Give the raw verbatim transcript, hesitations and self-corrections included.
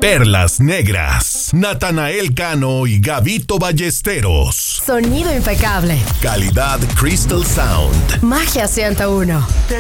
Perlas Negras, Natanael Cano y Gabito Ballesteros. Sonido impecable. Calidad Crystal Sound. Magia ciento uno.